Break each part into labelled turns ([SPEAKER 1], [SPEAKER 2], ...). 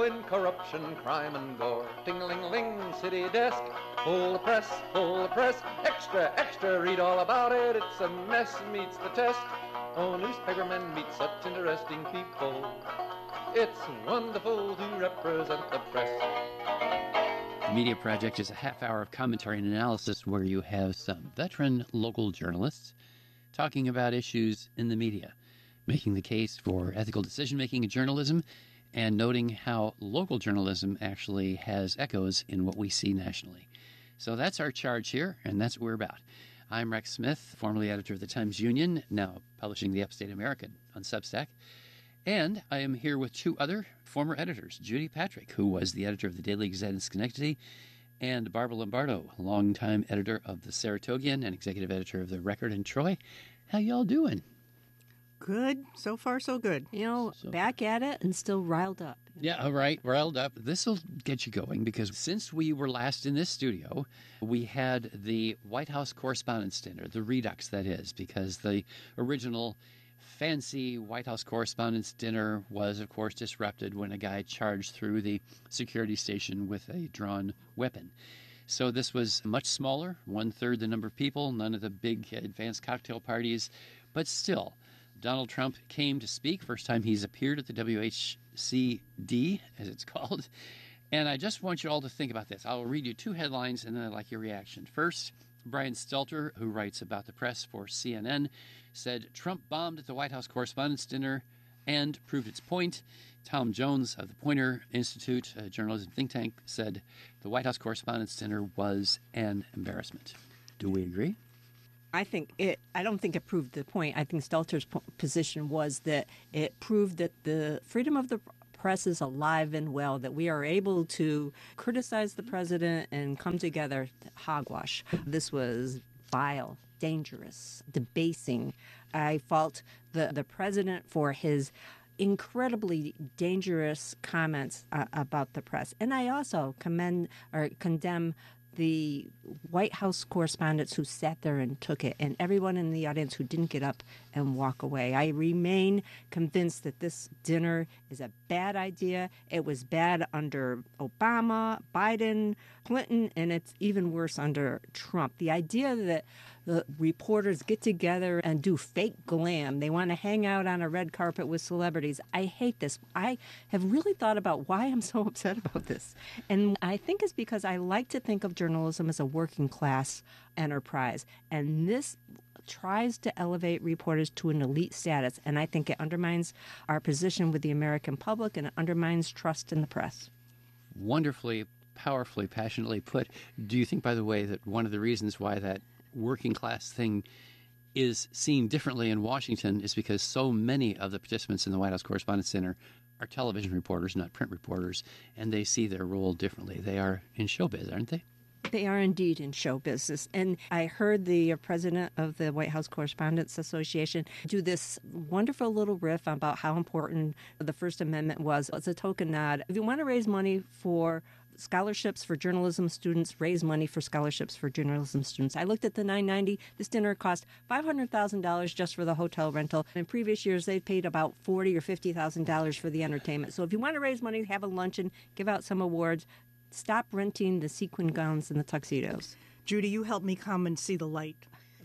[SPEAKER 1] In corruption, crime, and gore, ting-a-ling-a-ling, city desk, full of press, extra, extra, read all about it, it's a mess, meets the test. Oh, newspapermen meet such interesting people, it's wonderful to represent the press.
[SPEAKER 2] The Media Project is a half hour of commentary and analysis where you have some veteran local journalists talking about issues in the media, making the case for ethical decision-making in journalism, and noting how local journalism actually has echoes in what we see nationally. So that's our charge here, and that's what we're about. I'm Rex Smith, formerly editor of the Times-Union, now publishing the Upstate American on Substack. And I am here with two other former editors, Judy Patrick, who was the editor of the Daily Gazette in Schenectady, and Barbara Lombardo, longtime editor of the Saratogian and executive editor of the Record in Troy. How y'all doing?
[SPEAKER 3] Good. So far, so good.
[SPEAKER 4] Back at it and still riled up.
[SPEAKER 2] Yeah, all right, riled up. This will get you going because since we were last in this studio, we had the White House Correspondents' Dinner, the Redux, that is, because the original fancy White House Correspondents' Dinner was, of course, disrupted when a guy charged through the security station with a drawn weapon. So this was much smaller, one-third the number of people, none of the big advanced cocktail parties, but still, Donald Trump came to speak, first time he's appeared at the WHCD, as it's called. And I just want you all to think about this. I'll read you two headlines, and then I'd like your reaction. First, Brian Stelter, who writes about the press for CNN, said Trump bombed at the White House Correspondents' Dinner and proved its point. Tom Jones of the Poynter Institute, a journalism think tank, said the White House Correspondents' Dinner was an embarrassment. Do we agree?
[SPEAKER 4] I don't think it proved the point. I think Stelter's position was that it proved that the freedom of the press is alive and well, that we are able to criticize the president and come together. Hogwash. This was vile, dangerous, debasing. I fault the president for his incredibly dangerous comments about the press. And I also condemn the White House correspondents who sat there and took it, and everyone in the audience who didn't get up and walk away. I remain convinced that this dinner is a bad idea. It was bad under Obama, Biden, Clinton, and it's even worse under Trump. The idea that the reporters get together and do fake glam, they want to hang out on a red carpet with celebrities. I hate this. I have really thought about why I'm so upset about this. And I think it's because I like to think of journalism as a working class enterprise. And this tries to elevate reporters to an elite status. And I think it undermines our position with the American public, and it undermines trust in the press.
[SPEAKER 2] Wonderfully, powerfully, passionately put. Do you think, by the way, that one of the reasons why that working class thing is seen differently in Washington is because so many of the participants in the White House Correspondents' Center are television reporters, not print reporters, and they see their role differently. They are in showbiz, aren't they?
[SPEAKER 4] They are indeed in show business. And I heard the president of the White House Correspondents Association do this wonderful little riff about how important the First Amendment was. It's a token nod. If you want to raise money for scholarships for journalism students, raise money for scholarships for journalism students. I looked at the $990. This dinner cost $500,000 just for the hotel rental. In previous years, they paid about $40,000 or $50,000 for the entertainment. So if you want to raise money, have a luncheon, give out some awards. Stop renting the sequin gowns and the tuxedos.
[SPEAKER 3] Judy, you helped me come and see the light.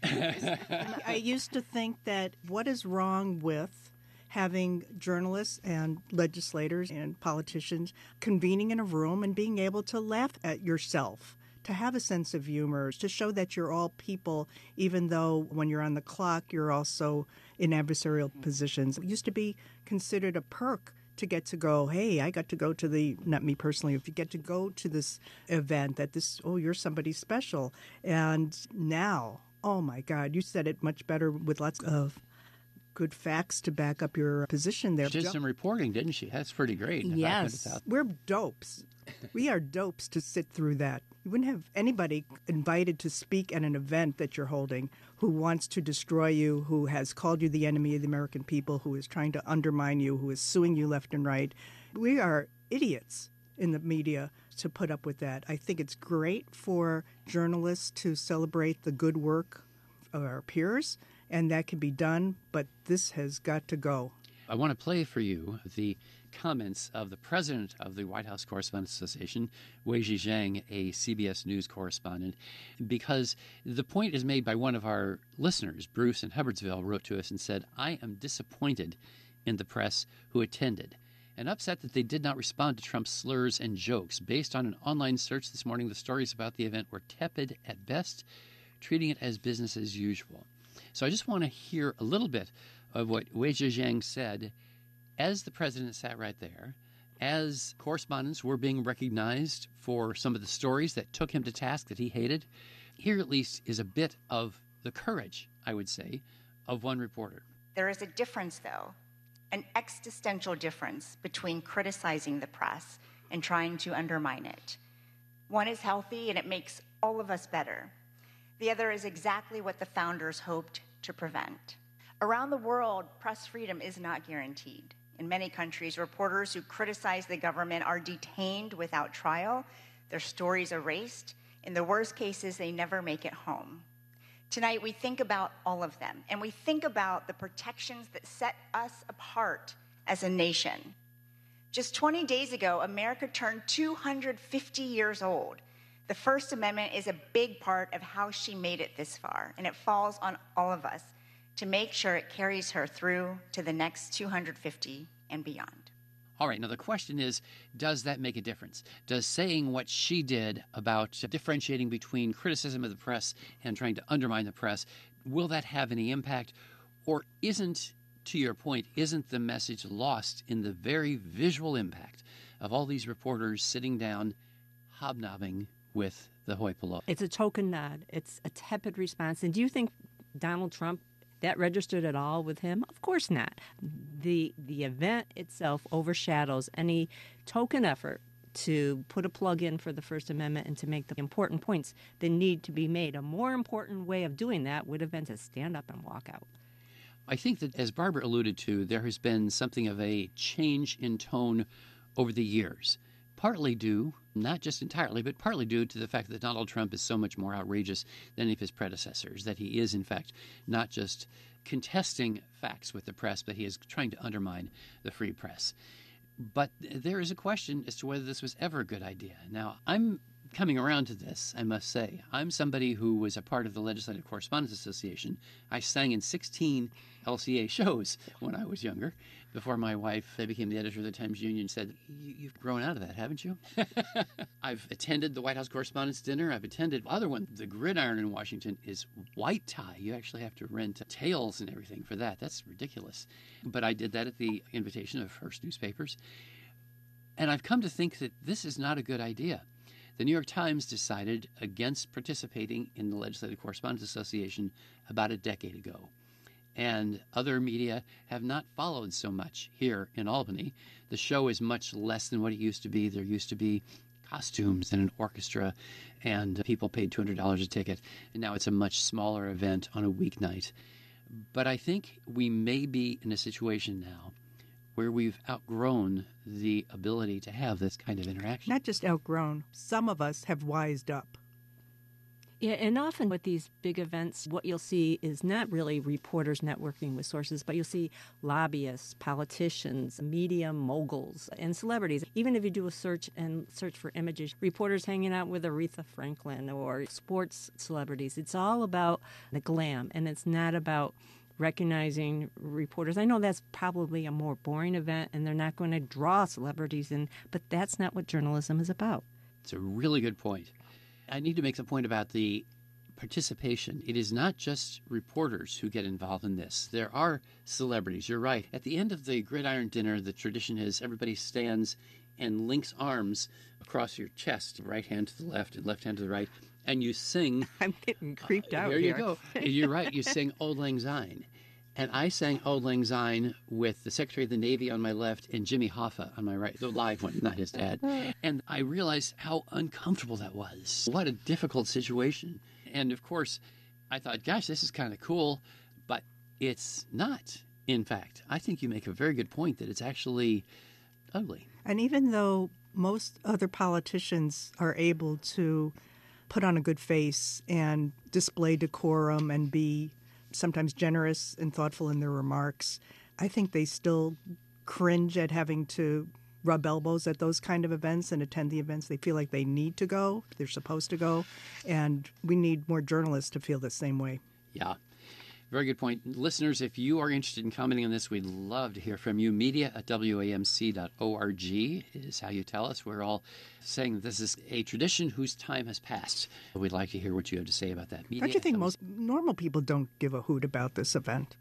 [SPEAKER 3] I used to think that what is wrong with having journalists and legislators and politicians convening in a room and being able to laugh at yourself, to have a sense of humor, to show that you're all people, even though when you're on the clock, you're also in adversarial positions. It used to be considered a perk to get to go, hey, I got to go to the, not me personally, if you get to go to this event, that this, oh, you're somebody special. And now, oh my God, you said it much better with lots of good facts to back up your position there.
[SPEAKER 2] She did some reporting, didn't she? That's pretty great.
[SPEAKER 4] Yes.
[SPEAKER 3] We're dopes. We are dopes to sit through that. You wouldn't have anybody invited to speak at an event that you're holding who wants to destroy you, who has called you the enemy of the American people, who is trying to undermine you, who is suing you left and right. We are idiots in the media to put up with that. I think it's great for journalists to celebrate the good work of our peers, and that can be done, but this has got to go.
[SPEAKER 2] I want to play for you the comments of the president of the White House Correspondents Association, Weijie Zhang, a CBS News correspondent, because the point is made by one of our listeners. Bruce in Hubbardsville wrote to us and said, "I am disappointed in the press who attended and upset that they did not respond to Trump's slurs and jokes. Based on an online search this morning, the stories about the event were tepid at best, treating it as business as usual." So I just want to hear a little bit of what Weijie Zhang said as the president sat right there, as correspondents were being recognized for some of the stories that took him to task that he hated. Here at least is a bit of the courage, I would say, of one reporter.
[SPEAKER 5] There is a difference, though, an existential difference between criticizing the press and trying to undermine it. One is healthy and it makes all of us better. The other is exactly what the founders hoped to prevent. Around the world, press freedom is not guaranteed. In many countries, reporters who criticize the government are detained without trial, their stories erased. In the worst cases, they never make it home. Tonight, we think about all of them, and we think about the protections that set us apart as a nation. Just 20 days ago, America turned 250 years old. The First Amendment is a big part of how she made it this far, and it falls on all of us to make sure it carries her through to the next 250 and beyond.
[SPEAKER 2] All right, now the question is, does that make a difference? Does saying what she did about differentiating between criticism of the press and trying to undermine the press, will that have any impact? Or isn't, to your point, isn't the message lost in the very visual impact of all these reporters sitting down, hobnobbing with the hoi polloi?
[SPEAKER 4] It's a token nod. It's a tepid response. And do you think Donald Trump, that registered at all with him? Of course not. The event itself overshadows any token effort to put a plug in for the First Amendment and to make the important points that need to be made. A more important way of doing that would have been to stand up and walk out.
[SPEAKER 2] I think that, as Barbara alluded to, there has been something of a change in tone over the years, partly due, not just entirely, but partly due to the fact that Donald Trump is so much more outrageous than any of his predecessors, that he is, in fact, not just contesting facts with the press, but he is trying to undermine the free press. But there is a question as to whether this was ever a good idea. Now, I'm coming around to this, I must say. I'm somebody who was a part of the Legislative Correspondents Association. I sang in 16 LCA shows when I was younger. Before my wife became the editor of the Times-Union, said, "You've grown out of that, haven't you?" I've attended the White House Correspondents' Dinner. I've attended other one. The Gridiron in Washington is white tie. You actually have to rent tails and everything for that. That's ridiculous. But I did that at the invitation of Hearst newspapers. And I've come to think that this is not a good idea. The New York Times decided against participating in the Legislative Correspondents Association about a decade ago. And other media have not followed so much here in Albany. The show is much less than what it used to be. There used to be costumes and an orchestra, and people paid $200 a ticket. And now it's a much smaller event on a weeknight. But I think we may be in a situation now where we've outgrown the ability to have this kind of interaction.
[SPEAKER 3] Not just outgrown. Some of us have wised up.
[SPEAKER 4] Yeah, and often with these big events, what you'll see is not really reporters networking with sources, but you'll see lobbyists, politicians, media moguls, and celebrities. Even if you do a search for images, reporters hanging out with Aretha Franklin or sports celebrities. It's all about the glam, and it's not about recognizing reporters. I know that's probably a more boring event, and they're not going to draw celebrities in, but that's not what journalism is about.
[SPEAKER 2] It's a really good point. I need to make the point about the participation. It is not just reporters who get involved in this. There are celebrities. You're right. At the end of the Gridiron Dinner, the tradition is everybody stands and links arms across your chest, right hand to the left and left hand to the right, and you sing.
[SPEAKER 4] I'm getting creeped out
[SPEAKER 2] here.
[SPEAKER 4] here.
[SPEAKER 2] You go. You're right. You sing Auld Lang Syne. And I sang Auld Lang Syne with the Secretary of the Navy on my left and Jimmy Hoffa on my right, the live one, not his dad. And I realized how uncomfortable that was. What a difficult situation. And, of course, I thought, gosh, this is kind of cool, but it's not, in fact. I think you make a very good point that it's actually ugly.
[SPEAKER 3] And even though most other politicians are able to put on a good face and display decorum and be sometimes generous and thoughtful in their remarks, I think they still cringe at having to rub elbows at those kind of events and attend the events. They feel like they need to go, they're supposed to go, and we need more journalists to feel the same way.
[SPEAKER 2] Yeah. Very good point. Listeners, if you are interested in commenting on this, we'd love to hear from you. media@wamc.org is how you tell us. We're all saying this is a tradition whose time has passed. We'd like to hear what you have to say about that.
[SPEAKER 3] Don't you think most normal people don't give a hoot about this event?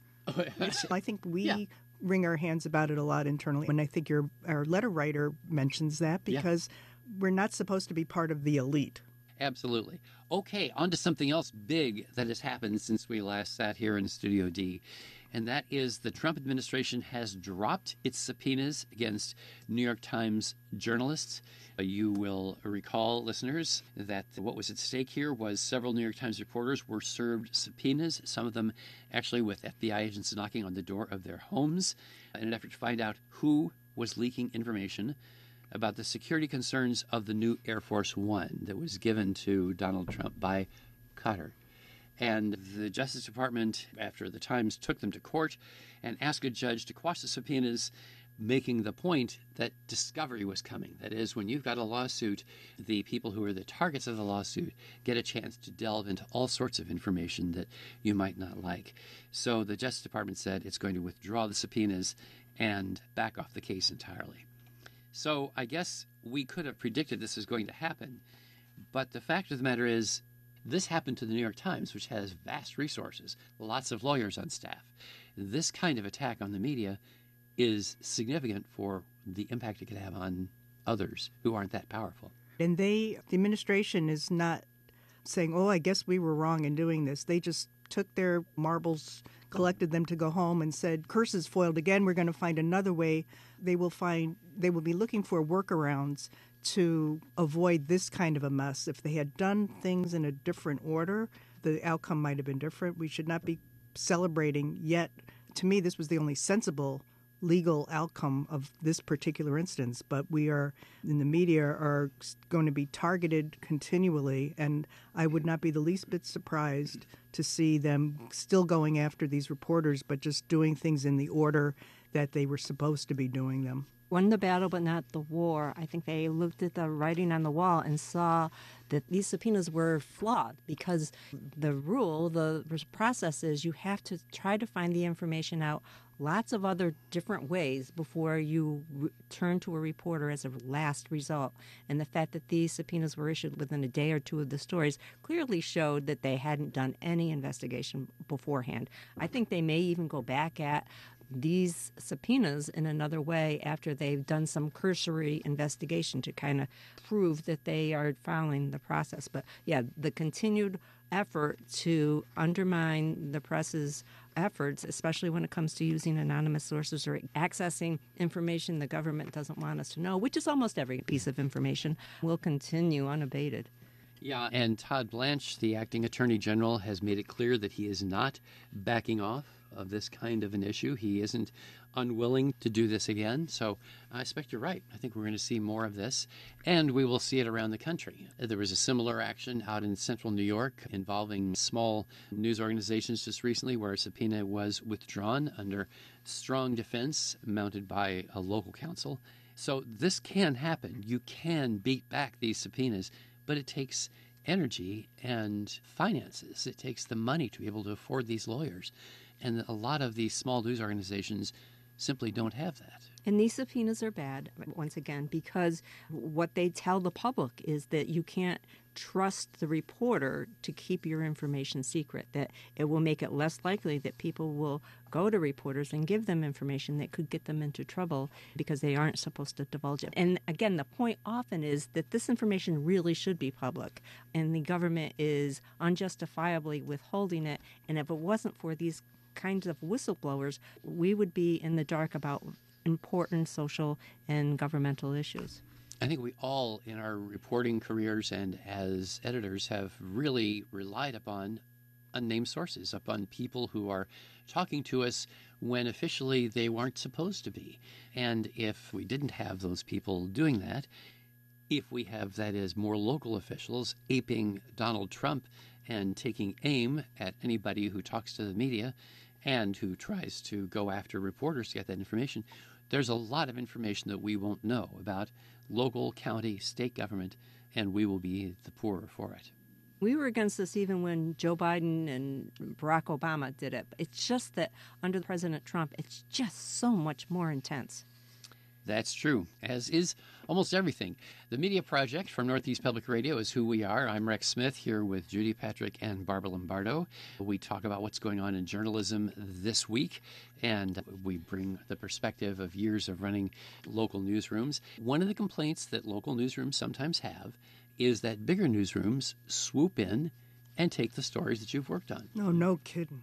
[SPEAKER 3] I think we wring our hands about it a lot internally. And I think our letter writer mentions that because we're not supposed to be part of the elite.
[SPEAKER 2] Absolutely. Okay, on to something else big that has happened since we last sat here in Studio D, and that is the Trump administration has dropped its subpoenas against New York Times journalists. You will recall, listeners, that what was at stake here was several New York Times reporters were served subpoenas, some of them actually with FBI agents knocking on the door of their homes in an effort to find out who was leaking information about the security concerns of the new Air Force One that was given to Donald Trump by Qatar. And the Justice Department, after the Times took them to court and asked a judge to quash the subpoenas, making the point that discovery was coming. That is, when you've got a lawsuit, the people who are the targets of the lawsuit get a chance to delve into all sorts of information that you might not like. So the Justice Department said it's going to withdraw the subpoenas and back off the case entirely. So I guess we could have predicted this was going to happen, but the fact of the matter is this happened to the New York Times, which has vast resources, lots of lawyers on staff. This kind of attack on the media is significant for the impact it could have on others who aren't that powerful.
[SPEAKER 3] And the administration is not saying, I guess we were wrong in doing this. They just took their marbles, collected them to go home and said, curses foiled again, we're going to find another way. They will be looking for workarounds to avoid this kind of a mess. If they had done things in a different order, the outcome might have been different. We should not be celebrating yet. To me, this was the only sensible legal outcome of this particular instance, but we are, in the media, are going to be targeted continually, and I would not be the least bit surprised to see them still going after these reporters, but just doing things in the order that they were supposed to be doing them.
[SPEAKER 4] Won the battle but not the war. I think they looked at the writing on the wall and saw that these subpoenas were flawed because the rule, the process is you have to try to find the information out lots of other different ways before you turn to a reporter as a last result. And the fact that these subpoenas were issued within a day or two of the stories clearly showed that they hadn't done any investigation beforehand. I think they may even go back at these subpoenas in another way after they've done some cursory investigation to kind of prove that they are following the process. But yeah, the continued effort to undermine the press's efforts, especially when it comes to using anonymous sources or accessing information the government doesn't want us to know, which is almost every piece of information, will continue unabated.
[SPEAKER 2] Yeah, and Todd Blanche, the acting attorney general, has made it clear that he is not backing off of this kind of an issue. He isn't unwilling to do this again. So I expect you're right. I think we're going to see more of this, and we will see it around the country. There was a similar action out in central New York involving small news organizations just recently where a subpoena was withdrawn under strong defense mounted by a local counsel. So this can happen. You can beat back these subpoenas, but it takes energy and finances. It takes the money to be able to afford these lawyers. And a lot of these small news organizations simply don't have that.
[SPEAKER 4] And these subpoenas are bad, once again, because what they tell the public is that you can't trust the reporter to keep your information secret, that it will make it less likely that people will go to reporters and give them information that could get them into trouble because they aren't supposed to divulge it. And again, the point often is that this information really should be public, and the government is unjustifiably withholding it. And if it wasn't for these kinds of whistleblowers, we would be in the dark about important social and governmental issues.
[SPEAKER 2] I think we all in our reporting careers and as editors have really relied upon unnamed sources, upon people who are talking to us when officially they weren't supposed to be. And if we didn't have those people doing that, if we have, that is, more local officials aping Donald Trump and taking aim at anybody who talks to the media and who tries to go after reporters to get that information, there's a lot of information that we won't know about local, county, state government, and we will be the poorer for it.
[SPEAKER 4] We were against this even when Joe Biden and Barack Obama did it. It's just that under President Trump, it's just so much more intense.
[SPEAKER 2] That's true, as is almost everything. The Media Project from Northeast Public Radio is who we are. I'm Rex Smith here with Judy Patrick and Barbara Lombardo. We talk about what's going on in journalism this week, and we bring the perspective of years of running local newsrooms. One of the complaints that local newsrooms sometimes have is that bigger newsrooms swoop in and take the stories that you've worked on.
[SPEAKER 3] No kidding.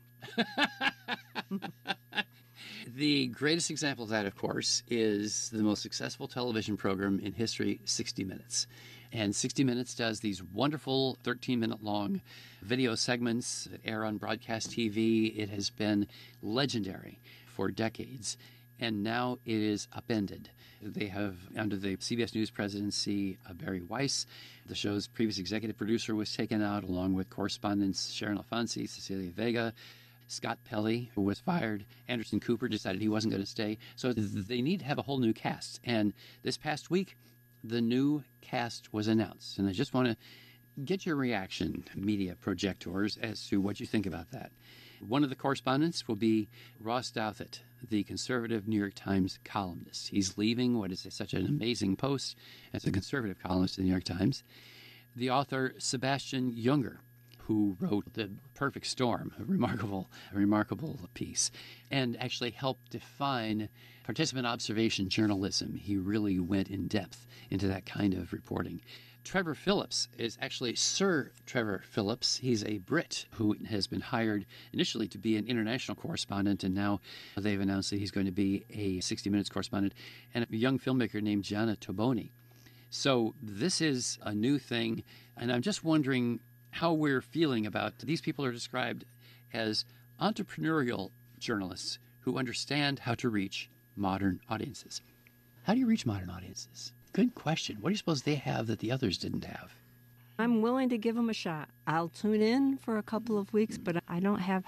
[SPEAKER 2] The greatest example of that, of course, is the most successful television program in history, 60 Minutes. And 60 Minutes does these wonderful 13-minute long video segments that air on broadcast TV. It has been legendary for decades, and now it is upended. They have, under the CBS News presidency, Barry Weiss. The show's previous executive producer was taken out, along with correspondents Sharon Alfonsi, Cecilia Vega. Scott Pelley was fired. Anderson Cooper decided he wasn't going to stay. So they need to have a whole new cast. And this past week, the new cast was announced. And I just want to get your reaction, media projectors, as to what you think about that. One of the correspondents will be Ross Douthat, the conservative New York Times columnist. He's leaving what is such an amazing post as a conservative columnist in the New York Times. The author Sebastian Junger, who wrote The Perfect Storm, a remarkable piece, and actually helped define participant observation journalism. He really went in depth into that kind of reporting. Trevor Phillips is actually Sir Trevor Phillips. He's a Brit who has been hired initially to be an international correspondent, and now they've announced that he's going to be a 60 Minutes correspondent, and a young filmmaker named Gianna Toboni. So this is a new thing, and I'm just wondering how we're feeling about these people are described as entrepreneurial journalists who understand how to reach modern audiences. How do you reach modern audiences? Good question. What do you suppose they have that the others didn't have?
[SPEAKER 4] I'm willing to give them a shot. I'll tune in for a couple of weeks, but I don't have